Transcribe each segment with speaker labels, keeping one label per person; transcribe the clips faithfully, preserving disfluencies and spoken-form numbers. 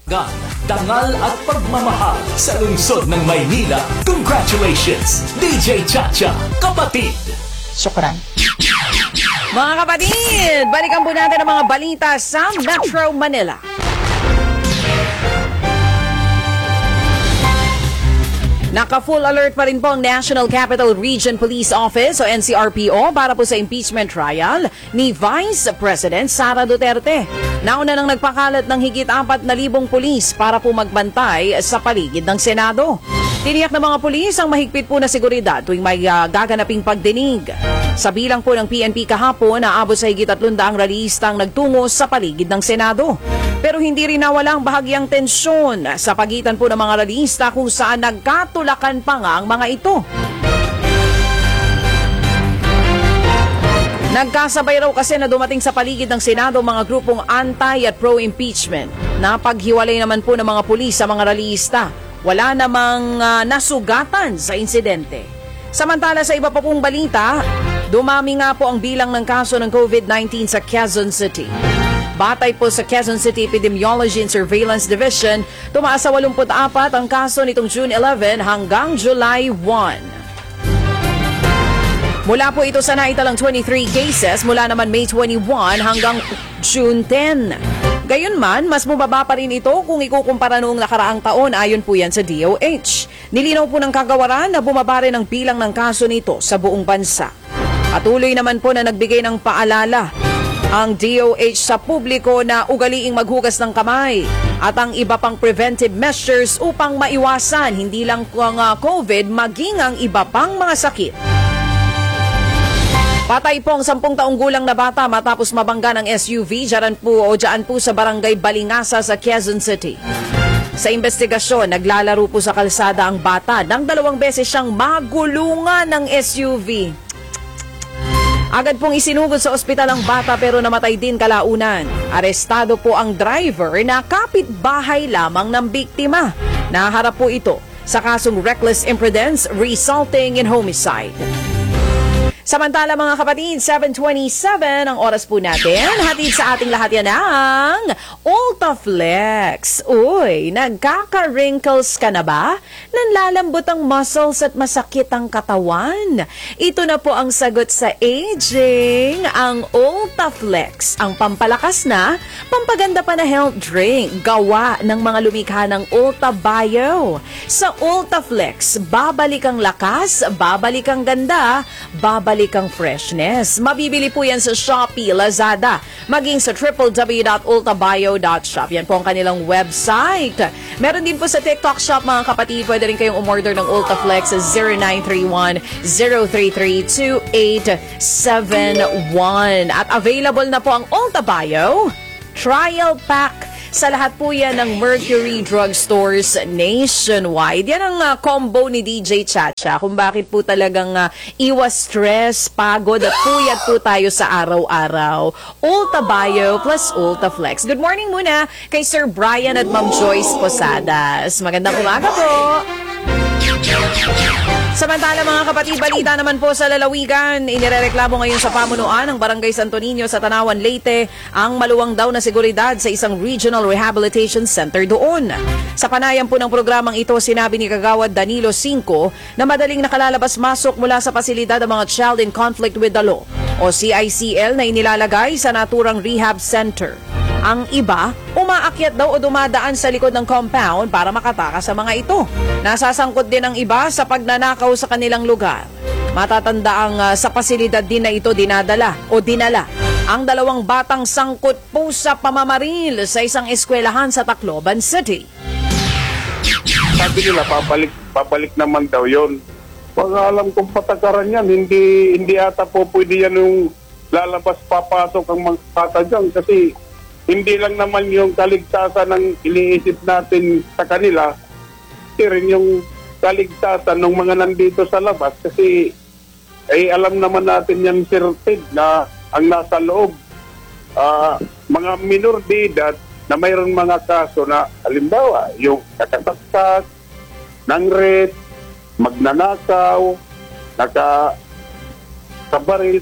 Speaker 1: Dangal at pagmamahal sa lungsod ng Maynila. Congratulations, D J Chacha, kapatid!
Speaker 2: Syukran.
Speaker 3: Mga kapatid, balikan po natin ang mga balita sa Metro Manila. Naka-full alert pa rin po ang National Capital Region Police Office o N C R P O para po sa impeachment trial ni Vice President Sara Duterte. Nauna nang nagpakalat ng higit apat na libong pulis para po magbantay sa paligid ng Senado. Tiniyak ng mga pulis ang mahigpit po na seguridad tuwing may uh, gaganaping pagdinig. Sa bilang po ng P N P kahapon, naabot sa higit tatlong daang rallyista ang nagtungo sa paligid ng Senado. Pero hindi rin nawala ang bahagyang tensyon sa pagitan po ng mga rallyista kung saan nagkatulakan pa nga ang mga ito. Nagkasabay raw kasi na dumating sa paligid ng Senado mga grupong anti at pro-impeachment. Napaghiwalay naman po ng mga pulis sa mga rallyista. Wala namang uh, nasugatan sa insidente. Samantala sa iba pa pong balita, dumami nga po ang bilang ng kaso ng COVID nineteen sa Quezon City. Batay po sa Quezon City Epidemiology and Surveillance Division, tumaas sa eighty-four ang kaso nitong June eleven hanggang July first. Mula po ito sa naitalang twenty-three cases mula naman May twenty-one hanggang June ten. Gayunman, mas bumaba pa rin ito kung ikukumpara noong nakaraang taon ayon po yan sa D O H. Nilinaw po ng kagawaran na bumaba rin ang bilang ng kaso nito sa buong bansa. Patuloy naman po na nagbigay ng paalala ang D O H sa publiko na ugaliing maghugas ng kamay at ang iba pang preventive measures upang maiwasan hindi lang ang uh, COVID maging ang iba pang mga sakit. Patay po ang sampung taong gulang na bata matapos mabangga ng S U V dyan po o dyan po sa barangay Balingasa sa Quezon City. Sa investigasyon, naglalaro po sa kalsada ang bata nang dalawang beses siyang magulungan ng S U V. Agad pong isinugod sa ospital ang bata pero namatay din kalaunan. Arestado po ang driver na kapitbahay lamang ng biktima. Naharap po ito sa kasong reckless imprudence resulting in homicide. Samantala mga kapatid, seven twenty-seven ang oras po natin. Hatid sa ating lahat yan ang Ultaflex. Uy, nagkaka-wrinkles ka na ba? Nanlalambot ang muscles at masakit ang katawan? Ito na po ang sagot sa aging. Ang Ultaflex, ang pampalakas na, pampaganda pa na health drink, gawa ng mga lumikha ng Ulta Bio. Sa Ultaflex, babalik ang lakas, babalik ang ganda, babalik ang freshness. Mabibili po yan sa Shopee, Lazada, maging sa w w w dot ulta bio dot shop. Yan po ang kanilang website. Meron din po sa TikTok shop mga kapatid. Pwede rin kayong umorder ng Ultaflex sa zero nine three one, zero three three, two eight seven one. At available na po ang Ulta Bio Trial Pack sa lahat po yan ng Mercury Drugstores nationwide. Yan ang uh, combo ni D J Chacha kung bakit po talagang uh, iwas stress, pagod at puyat po tayo sa araw-araw. Ulta Bio plus Ultaflex. Good morning muna kay Sir Brian at Ma'am Joyce Posadas. Magandang umaga po. Samantala mga kapatid, balita naman po sa lalawigan. Inirereklamo ngayon sa pamunuan ng Barangay Santo Niño sa Tanawan, Leyte ang maluwang daw na seguridad sa isang regional rehabilitation center doon. Sa panayam po ng programang ito, sinabi ni Kagawad Danilo Cinco na madaling nakalalabas-masok mula sa pasilidad ang mga Child in Conflict with the Law o C I C L na inilalagay sa naturang rehab center. Ang iba, umaakyat daw o dumadaan sa likod ng compound para makatakas sa mga ito. Nasasangkot din ang iba sa pagnanakaw sa kanilang lugar. Matatanda ang uh, sa pasilidad din na ito dinadala o dinala ang dalawang batang sangkot po sa pamamaril sa isang eskwelahan sa Tacloban City.
Speaker 4: Sabi nila, papalik, papalik naman daw yun. Pag alam kong patagaran yan, hindi, hindi ata po pwede yan yung lalabas papasok ang mga bata dyan kasi hindi lang naman yung kaligtasan ng iniisip natin sa kanila, kasi rin yung kaligtasan ng mga nandito sa labas. Kasi ay alam naman natin yan, Sir Ted, na ang nasa loob, uh, mga minor de edad na mayroon mga kaso na, halimbawa, yung kakataktak, ng rape, magnanakaw, naka-kabaril.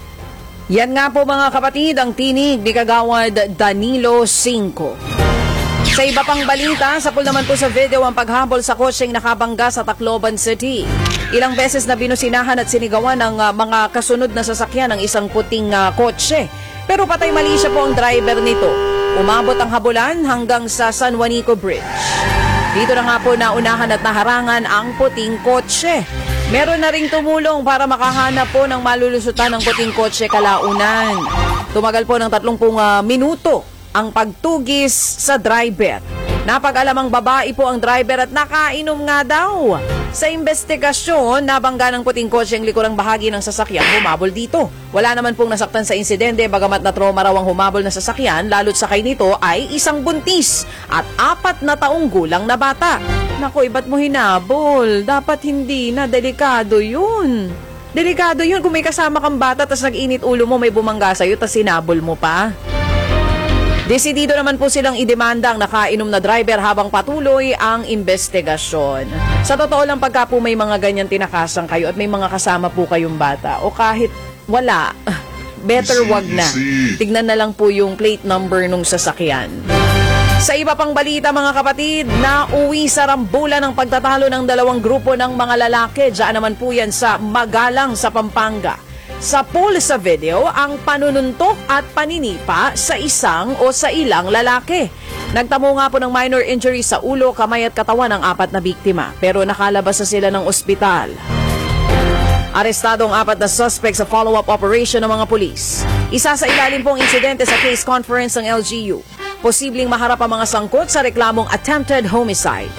Speaker 3: Yan nga po mga kapatid ang tinig ni Kagawad Danilo Cinco. Sa iba pang balita, sapul naman po sa video ang paghabol sa kotseng nakabangga sa Tacloban City. Ilang beses na binusinahan at sinigawan ng uh, mga kasunod na sasakyan ng isang puting uh, kotse. Pero patay mali siya po ang driver nito. Umabot ang habulan hanggang sa San Juanico Bridge. Dito na nga po naunahan at naharangan ang puting kotse. Meron na ring tumulong para makahanap po ng malulusutan ng puting kotse kalaunan. Tumagal po ng tatlong pung uh, minuto ang pagtugis sa driver. Napag-alamang babae po ang driver at nakainom nga daw. Sa investigasyon, nabangga ng puting kotse ang likurang bahagi ng sasakyan humabol dito. Wala naman pong nasaktan sa insidente bagamat na trauma raw ang humabol na sasakyan, lalo't sakay nito ay isang buntis at apat na taong gulang na bata. Naku, ba't mo hinabol? Dapat hindi na, delikado yun. Delikado yun kung may kasama kang bata tas nag-init ulo mo, may bumangga sa'yo tas sinabol mo pa. Desidido naman po silang idemanda ang nakainom na driver habang patuloy ang investigasyon. Sa totoo lang, pagka po may mga ganyan tinakasan kayo at may mga kasama po kayong bata o kahit wala, better wag na. Tignan na lang po yung plate number nung sasakyan. Sa iba pang balita mga kapatid, nauwi sa rambulan ng pagtatalo ng dalawang grupo ng mga lalaki. Diyan naman po yan sa Magalang sa Pampanga. Sa pool sa video, ang panununtok at paninipa sa isang o sa ilang lalaki. Nagtamo nga po ng minor injury sa ulo, kamay at katawan ng apat na biktima, pero nakalabas na sila ng ospital. Arestado ang apat na suspect sa follow-up operation ng mga pulis. Isa sa ilalim pong insidente sa case conference ng L G U. Posibleng maharap ang mga sangkot sa reklamong attempted homicide.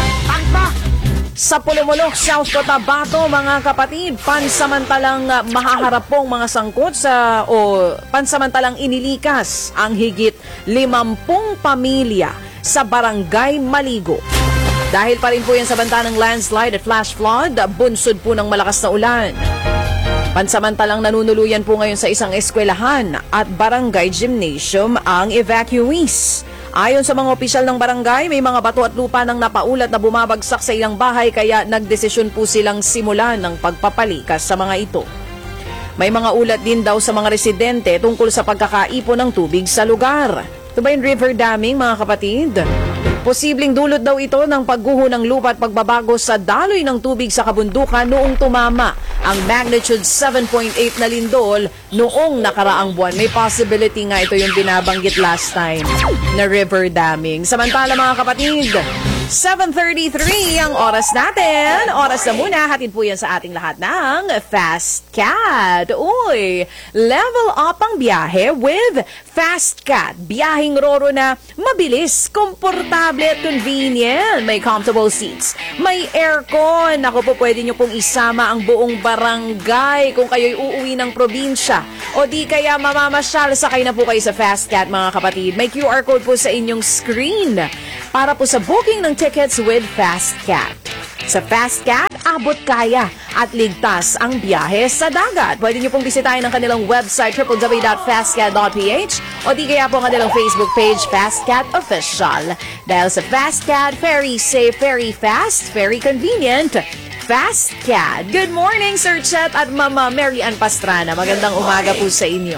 Speaker 3: Sa Pulumulok, South Cotabato, mga kapatid, pansamantalang uh, mahaharap pong mga sangkot sa o pansamantalang inilikas ang higit limampung pamilya sa Barangay Maligo. Dahil pa rin po yan sa banta ng landslide at flash flood, bunsod po ng malakas na ulan. Pansamantalang nanunuluyan po ngayon sa isang eskwelahan at barangay gymnasium ang evacuees. Ayon sa mga opisyal ng barangay, may mga bato at lupa nang napaulat na bumabagsak sa ilang bahay kaya nagdesisyon po silang simulan ng pagpapalikas sa mga ito. May mga ulat din daw sa mga residente tungkol sa pagkakaipon ng tubig sa lugar. Ito ba yung river damming, mga kapatid? Posibleng dulot daw ito ng pagguho ng lupa at pagbabago sa daloy ng tubig sa kabundukan noong tumama ang magnitude seven point eight na lindol noong nakaraang buwan. May possibility nga ito yung binabanggit last time na river damming. Samantala mga kapatid, seven thirty-three ang oras natin. Oras na muna, hatid po yan sa ating lahat ng Fast Cat. Uy, level up ang biyahe with Fast Cat. Biyaheng roro na mabilis, komportable at convenient. May comfortable seats, may aircon. Ako po, pwede nyo pong isama ang buong barangay kung kayo'y uuwi ng probinsya. O di kaya mamamasyal, sakay na po kayo sa Fast Cat mga kapatid. May Q R code po sa inyong screen para po sa booking ng tickets with Fast Cat. Sa Fast Cat, abot kaya at ligtas ang biyahe sa dagat. Pwede nyo pong bisitahin ang kanilang website w w w dot fast cat dot p h o di kaya po ang kanilang Facebook page, Fast Cat Official. Dahil sa Fast Cat, very safe, very fast, very convenient. Fast Cat. Good morning, Sir Chet at Mama Mary Ann Pastrana. Magandang umaga po sa inyo.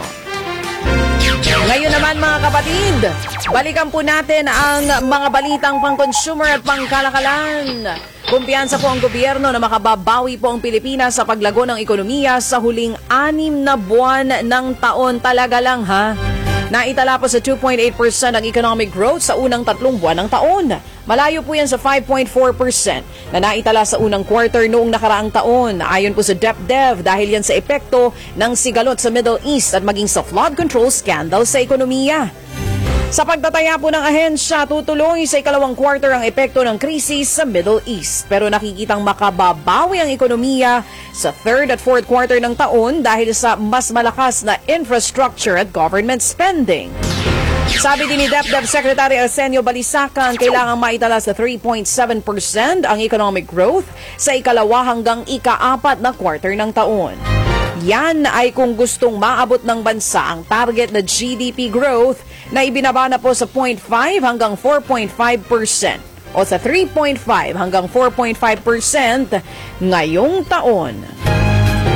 Speaker 3: Ngayon naman mga kapatid, balikan po natin ang mga balitang pang-consumer at pangkalakalan. Kumpiyansa po ang gobyerno na makababawi po ang Pilipinas sa paglago ng ekonomiya sa huling anim na buwan ng taon. Talaga lang ha. Naitala po sa two point eight percent ang economic growth sa unang tatlong buwan ng taon. Malayo po yan sa five point four percent na naitala sa unang quarter noong nakaraang taon. Ayon po sa DepDev, dahil yan sa epekto ng sigalot sa Middle East at maging sa flood control scandal sa ekonomiya. Sa pagtataya po ng ahensya, tutuloy sa ikalawang quarter ang epekto ng krisis sa Middle East. Pero nakikitang makababawi ang ekonomiya sa third at fourth quarter ng taon dahil sa mas malakas na infrastructure at government spending. Sabi din ni DepDev Secretary Arsenio Balisacan, kailangang maitala sa three point seven percent ang economic growth sa ikalawa hanggang ikaapat na quarter ng taon. Yan ay kung gustong maabot ng bansa ang target na G D P growth na ibinaba na po sa zero point five hanggang four point five percent o sa three point five hanggang four point five percent ngayong taon.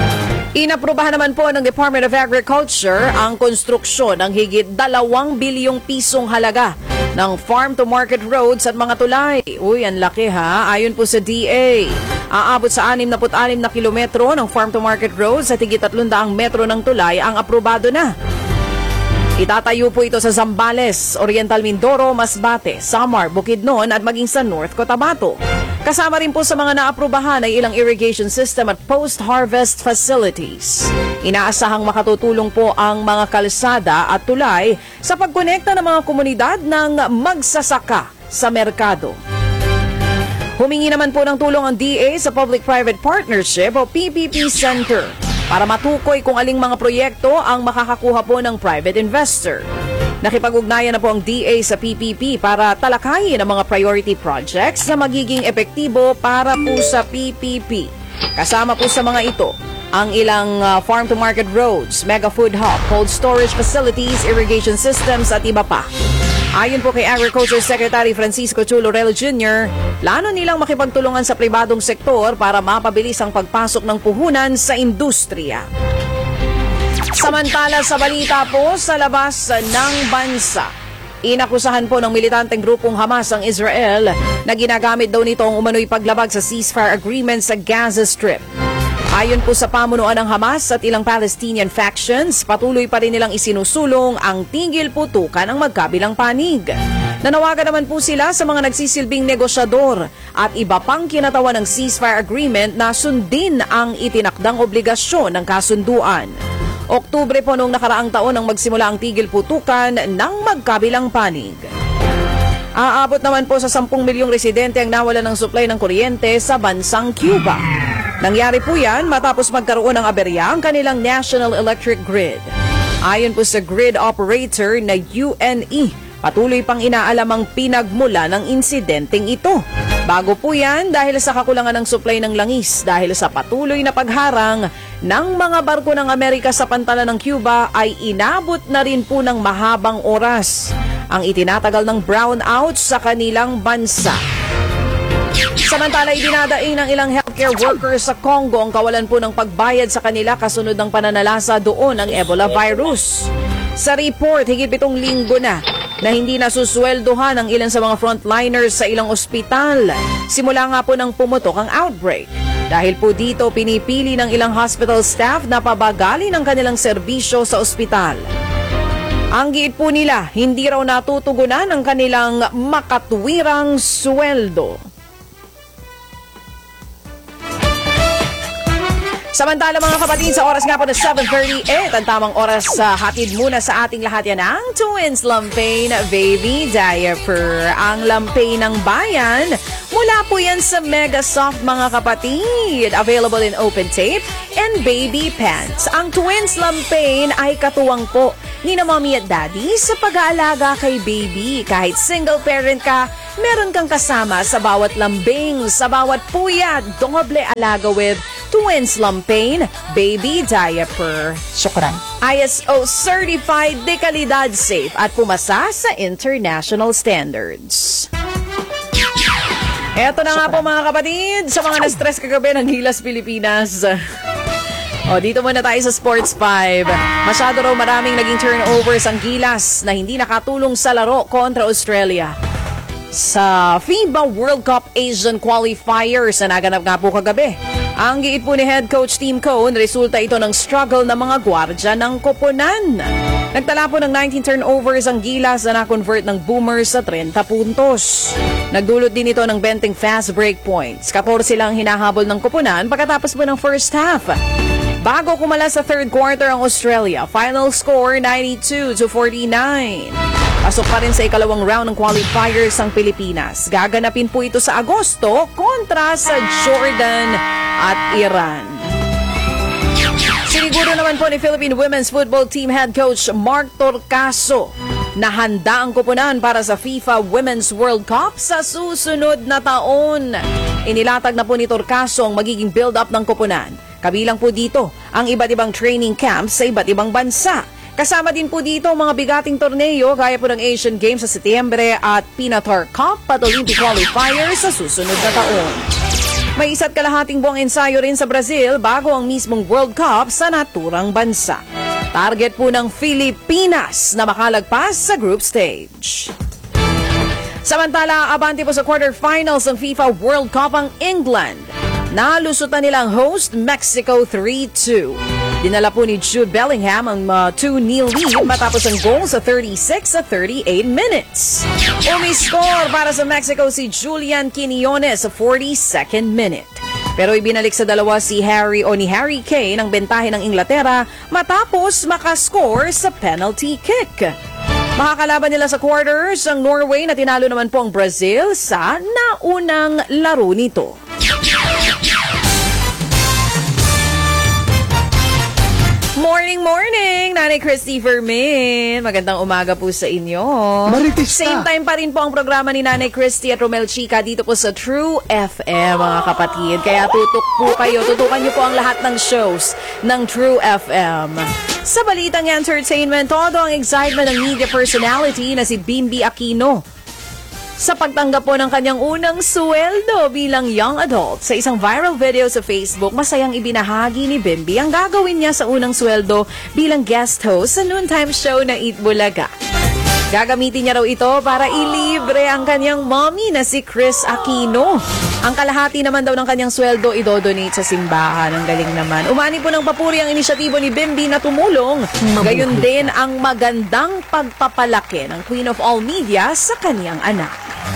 Speaker 3: Inaprubahan naman po ng Department of Agriculture ang konstruksyon ng higit dalawang bilyong pisong halaga ng farm-to-market roads at mga tulay. Uy, ang laki ha. Ayon po sa D A, aabot sa anim na anim na kilometro ng farm-to-market roads at higit tatlong daang metro ng tulay ang aprobado na. Itatayo po ito sa Zambales, Oriental Mindoro, Masbate, Samar, Bukidnon at maging sa North Cotabato. Kasama rin po sa mga naaprubahan ay ilang irrigation system at post-harvest facilities. Inaasahang makatutulong po ang mga kalsada at tulay sa pagkonekta ng mga komunidad ng magsasaka sa merkado. Humingi naman po ng tulong ang D A sa Public-Private Partnership o P P P Center para matukoy kung aling mga proyekto ang makakakuha po ng private investor. Nakipag-ugnayan na po ang D A sa P P P para talakayin ang mga priority projects na magiging epektibo para po sa P P P. Kasama po sa mga ito ang ilang uh, farm-to-market roads, mega food hub, cold storage facilities, irrigation systems at iba pa. Ayon po kay Agriculture Secretary Francisco Chu Laurel Junior, plano nilang makipagtulungan sa pribadong sektor para mapabilis ang pagpasok ng puhunan sa industriya. Samantala sa balita po sa labas ng bansa, inakusahan po ng militanteng grupong Hamas ang Israel na ginagamit daw nito ang umano'y paglabag sa ceasefire agreement sa Gaza Strip. Ayon po sa pamunuan ng Hamas at ilang Palestinian factions, patuloy pa rin nilang isinusulong ang tigil putukan ng magkabilang panig. Nanawagan naman po sila sa mga nagsisilbing negosyador at iba pang kinatawan ng ceasefire agreement na sundin ang itinakdang obligasyon ng kasunduan. Oktubre po noong nakaraang taon nang magsimula ang tigil putukan ng magkabilang panig. Aabot naman po sa sampung milyong residente ang nawalan ng supply ng kuryente sa bansang Cuba. Nangyari po yan matapos magkaroon ng aberya ang kanilang National Electric Grid. Ayon po sa grid operator na U N E, patuloy pang inaalam ang pinagmula ng insidenteng ito. Bago po yan dahil sa kakulangan ng supply ng langis dahil sa patuloy na pagharang ng mga barko ng Amerika sa pantalan ng Cuba ay inabot na rin po ng mahabang oras ang itinatagal ng brownout sa kanilang bansa. Samantala, idinadaing ng ilang healthcare workers sa Congo ang kawalan po ng pagbayad sa kanila kasunod ng pananalasa doon ng Ebola virus. Sa report, higit pitong linggo na na hindi nasusweldohan ang ilan sa mga frontliners sa ilang ospital. Simula nga po nang pumutok ang outbreak. Dahil po dito, pinipili ng ilang hospital staff na pabagalin ang kanilang serbisyo sa ospital. Ang giit po nila, hindi raw natutugunan ang kanilang makatwirang sweldo. Samantala mga kapatid, sa oras nga po na seven thirty-eight, ang tamang oras sa hatid muna sa ating lahat yan ang Twins Lampain Baby Diaper. Ang Lampain ng bayan, mula po yan sa Mega Soft mga kapatid. Available in open tape and baby pants. Ang Twins Lampain ay katuwang po ni na mommy at daddy sa pag-aalaga kay baby. Kahit single parent ka, meron kang kasama sa bawat lambing, sa bawat puyat, doble alaga with Twins Lampain Baby Diaper.
Speaker 2: Syukran.
Speaker 3: I S O certified de kalidad safe at pumasa sa international standards. Eto na nga po mga kapatid, sa mga na-stress kagabi ng Gilas Pilipinas. O, dito muna tayo sa Sports five. Masyado raw maraming naging turnovers ang Gilas na hindi nakatulong sa laro kontra Australia sa FIBA World Cup Asian Qualifiers na naganap nga po kagabi. Ang giit po ni Head Coach Tim Cone, resulta ito ng struggle ng mga gwardya ng koponan. Nagtala po ng nineteen turnovers ang Gilas na na-convert ng Boomers sa thirty puntos. Nagdulot din ito ng twenty fast break points. fourteen lang hinahabol ng koponan pagkatapos po ng first half. Bago kumala sa third quarter ang Australia, final score ninety-two to forty-nine. Pasok pa rin sa ikalawang round ng qualifiers ang Pilipinas. Gaganapin po ito sa Agosto kontra sa Jordan at Iran. Siniguro naman po ni Philippine Women's Football Team Head Coach Mark Torcaso na handa ang koponan para sa FIFA Women's World Cup sa susunod na taon. Inilatag na po ni Torcaso ang magiging build-up ng koponan. Kabilang po dito ang iba't ibang training camps sa iba't ibang bansa. Kasama din po dito mga bigating torneo gaya po ng Asian Games sa Setyembre at Pinatar Cup at Olympic Qualifiers sa susunod na taon. May isa't kalahating buwang ensayo rin sa Brazil bago ang mismong World Cup sa naturang bansa. Target po ng Pilipinas na makalagpas sa group stage. Samantala, abante po sa quarterfinals ng FIFA World Cup ang England. Nalusutan nilang host Mexico three two. Dinala po ni Jude Bellingham ang uh, two nil lead matapos ang goal sa thirty-six sa thirty-eight minutes. Umiscore para sa Mexico si Julian Quiñones sa forty-second minute. Pero ibinalik sa dalawa si Harry o ni Harry Kane ang bentahe ng Inglaterra matapos makascore sa penalty kick. Makakalaban nila sa quarters ang Norway na tinalo naman po ang Brazil sa naunang laro nito. Morning, morning! Nanay Christy Fermin. Magandang umaga po sa inyo.
Speaker 2: Marites ka.
Speaker 3: Same time pa rin po ang programa ni Nanay Christy at Romel Chica dito po sa True F M, mga kapatid. Kaya tutok po kayo. Tutukan niyo po ang lahat ng shows ng True F M. Sa balitang entertainment, todo ang excitement ng media personality na si Bimbi Aquino sa pagtanggap po ng kanyang unang sweldo bilang young adult. Sa isang viral video sa Facebook, masayang ibinahagi ni Bimbi ang gagawin niya sa unang sweldo bilang guest host sa noontime show na Eat Bulaga. Gagamitin niya raw ito para ilibre ang kanyang mommy na si Chris Aquino. Ang kalahati naman daw ng kanyang sweldo idodonate sa simbahan. Ang galing naman. Umani po ng papuri ang inisyatibo ni Bimbi na tumulong. Gayon din ang magandang pagpapalaki ng Queen of All Media sa kanyang anak.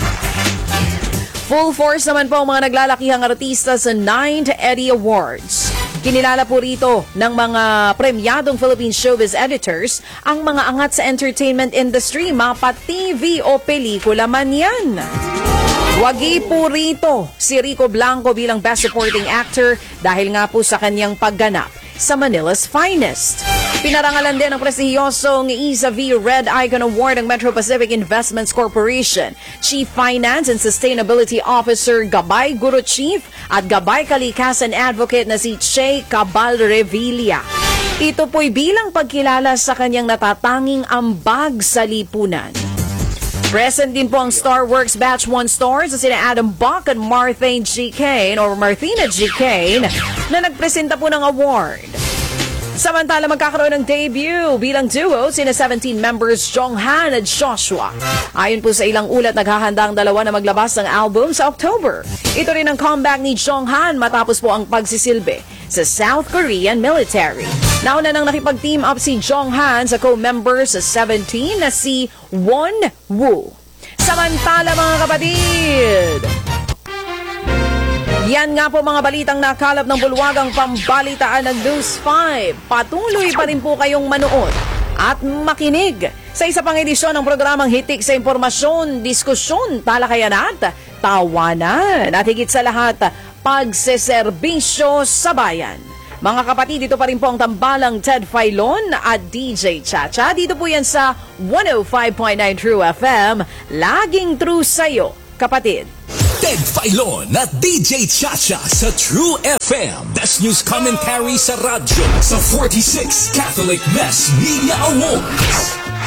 Speaker 3: Full force naman po ang mga naglalakihang artista sa ninth Eddie Awards. Kinilala po rito ng mga premyadong Philippine showbiz editors ang mga angat sa entertainment industry, mapa T V o pelikula man yan. Wagi po rito si Rico Blanco bilang Best Supporting Actor dahil nga po sa kanyang pagganap sa Manila's Finest. Pinarangalan din ang prestihiyosong Isa V Red Icon Award ng Metro Pacific Investments Corporation. Chief Finance and Sustainability Officer Gabay Guru Chief at Gabay Kalikasan Advocate na si Che Cabal Revilla. Ito po'y bilang pagkilala sa kanyang natatanging ambag sa lipunan. Present din po ang Star Works Batch one stars na sina Adam Buck at Marthane G. Kane or Marthina G. Kane na nagpresenta po ng award. Samantala, magkakaroon ng debut bilang duo sina seventeen members Jonghan at Joshua. Ayon po sa ilang ulat, naghahanda ang dalawa na maglabas ng album sa October. Ito rin ang comeback ni Jonghan matapos po ang pagsisilbi sa South Korean military. Nauna nang nakipag-team up si Jonghan sa co-member sa seventeen na si Won Woo. Samantala, mga kapatid, yan nga po mga balitang nakalap ng bulwagang pambalitaan ng News five. Patuloy pa rin po kayong manood at makinig sa isa pang edisyon ng programang Hitik sa Impormasyon, Diskusyon, Talakayan at Tawanan. At higit sa lahat, pagseserbisyo sa bayan. Mga kapatid, dito pa rin po ang tambalang Ted Filon at D J Chacha. Dito po yan sa one oh five point nine True F M. Laging true sa'yo, kapatid.
Speaker 1: Ted Filon at D J Chacha sa True F M. Best News Commentary sa radyo sa forty-sixth Catholic Mass Media Awards.